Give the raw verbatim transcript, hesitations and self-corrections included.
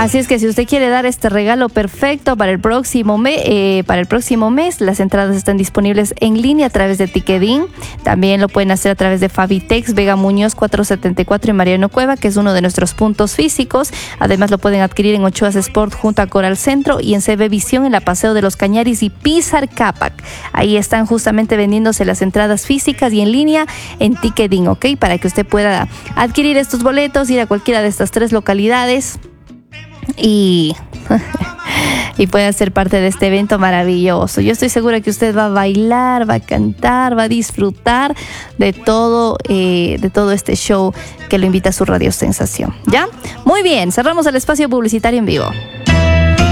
Así es que si usted quiere dar este regalo perfecto para el próximo mes, eh, para el próximo mes, las entradas están disponibles en línea a través de Ticketin. También lo pueden hacer a través de Fabitex, Vega Muñoz cuatrocientos setenta y cuatro y Mariano Cueva, que es uno de nuestros puntos físicos. Además lo pueden adquirir en Ochoas Sport junto a Coral Centro y en C B Visión en la Paseo de los Cañaris y Pizar Capac. Ahí están justamente vendiéndose las entradas físicas y en línea en Ticketin, ¿ok? Para que usted pueda adquirir estos boletos, ir a cualquiera de estas tres localidades y, y pueda ser parte de este evento maravilloso. Yo estoy segura que usted va a bailar, va a cantar, va a disfrutar de todo, eh, de todo este show que lo invita a su Radio Sensación. ¿Ya? Muy bien, cerramos el espacio publicitario en vivo.